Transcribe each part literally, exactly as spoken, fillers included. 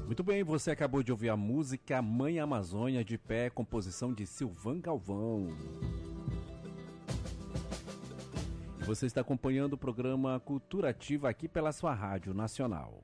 Muito bem, você acabou de ouvir a música Mãe Amazônia de Pé, composição de Silvan Galvão. E você está acompanhando o programa Cultura Ativa aqui pela sua Rádio Nacional.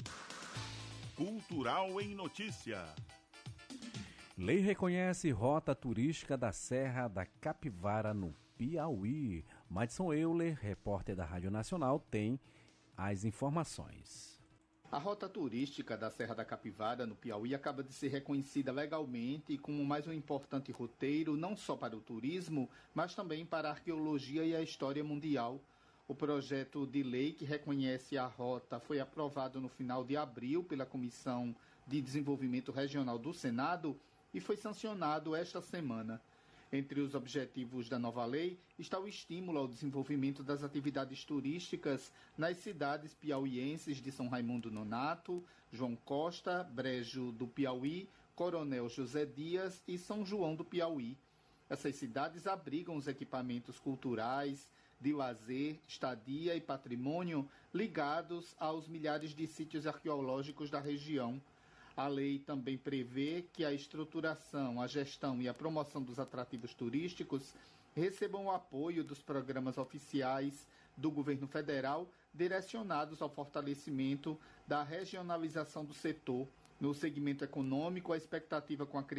Cultural em Notícia. Lei reconhece rota turística da Serra da Capivara no Piauí. Madison Euler, repórter da Rádio Nacional, tem as informações. A rota turística da Serra da Capivara, no Piauí, acaba de ser reconhecida legalmente como mais um importante roteiro, não só para o turismo, mas também para a arqueologia e a história mundial. O projeto de lei que reconhece a rota foi aprovado no final de abril pela Comissão de Desenvolvimento Regional do Senado e foi sancionado esta semana. Entre os objetivos da nova lei está o estímulo ao desenvolvimento das atividades turísticas nas cidades piauienses de São Raimundo Nonato, João Costa, Brejo do Piauí, Coronel José Dias e São João do Piauí. Essas cidades abrigam os equipamentos culturais, de lazer, estadia e patrimônio ligados aos milhares de sítios arqueológicos da região. A lei também prevê que a estruturação, a gestão e a promoção dos atrativos turísticos recebam o apoio dos programas oficiais do governo federal direcionados ao fortalecimento da regionalização do setor. No segmento econômico, a expectativa com a criação